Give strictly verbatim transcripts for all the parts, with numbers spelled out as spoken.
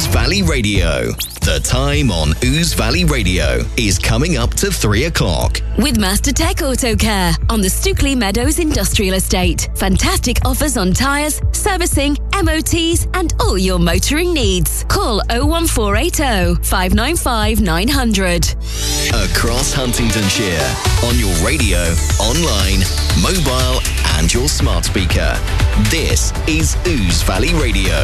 Valley Radio. The time on Ouse Valley Radio is coming up to three o'clock. With Mastertech Auto Care on the Stookley Meadows Industrial Estate. Fantastic offers on tyres, servicing, M O Ts and all your motoring needs. Call oh one four eight oh, five nine five, nine hundred. Across Huntingdonshire, on your radio, online, mobile and your smart speaker. This is Ouse Valley Radio.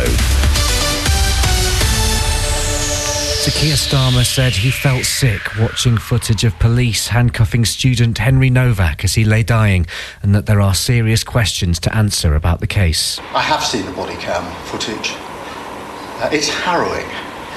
Sir Keir Starmer said he felt sick watching footage of police handcuffing student Henry Novak as he lay dying, and that there are serious questions to answer about the case. I have seen the body cam footage. Uh, it's harrowing,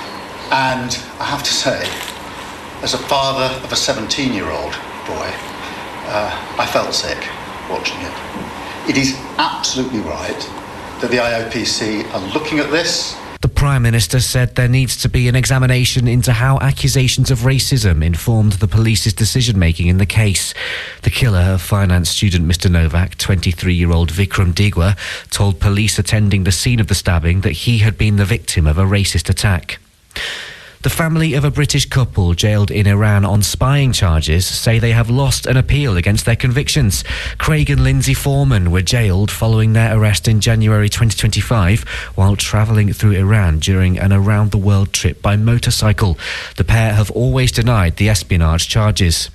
and I have to say, as a father of a seventeen-year-old boy, uh, I felt sick watching it. It is absolutely right that the I O P C are looking at this. The Prime Minister said there needs to be an examination into how accusations of racism informed the police's decision-making in the case. The killer of finance student Mister Novak, twenty-three-year-old Vikram Digwa, told police attending the scene of the stabbing that he had been the victim of a racist attack. The family of a British couple jailed in Iran on spying charges say they have lost an appeal against their convictions. Craig and Lindsay Foreman were jailed following their arrest in January twenty twenty-five while travelling through Iran during an around-the-world trip by motorcycle. The pair have always denied the espionage charges.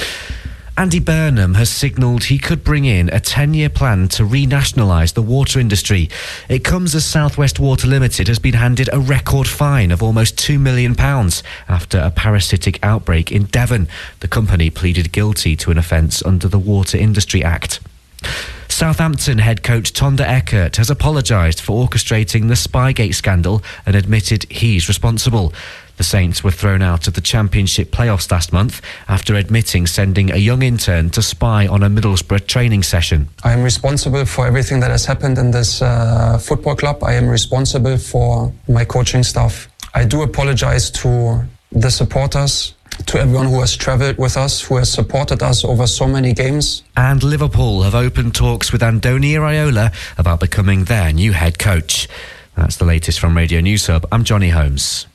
Andy Burnham has signalled he could bring in a ten-year plan to renationalise the water industry. It comes as South West Water Limited has been handed a record fine of almost two million pounds after a parasitic outbreak in Devon. The company pleaded guilty to an offence under the Water Industry Act. Southampton head coach Tonda Eckert has apologised for orchestrating the Spygate scandal and admitted he's responsible. The Saints were thrown out of the Championship playoffs last month after admitting sending a young intern to spy on a Middlesbrough training session. I am responsible for everything that has happened in this uh, football club. I am responsible for my coaching staff. I do apologise to the supporters, to everyone who has travelled with us, who has supported us over so many games. And Liverpool have opened talks with Andoni Iraola about becoming their new head coach. That's the latest from Radio News Hub. I'm Johnny Holmes.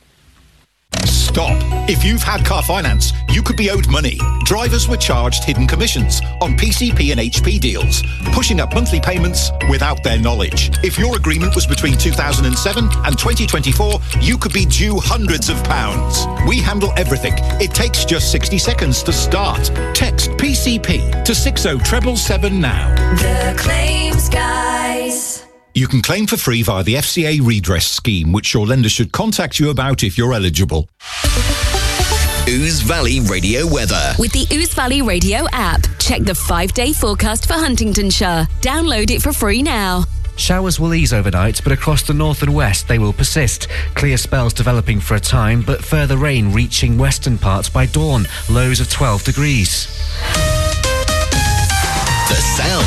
Stop. If you've had car finance, you could be owed money. Drivers were charged hidden commissions on P C P and H P deals, pushing up monthly payments without their knowledge. If your agreement was between two thousand seven and twenty twenty-four, you could be due hundreds of pounds. We handle everything. It takes just sixty seconds to start. Text P C P to six oh seven seven now. The Claims Guys. You can claim for free via the F C A redress scheme, which your lender should contact you about if you're eligible. Ouse Valley Radio weather. With the Ouse Valley Radio app, check the five-day forecast for Huntingdonshire. Download it for free now. Showers will ease overnight, but across the north and west they will persist. Clear spells developing for a time, but further rain reaching western parts by dawn. Lows of twelve degrees. The sound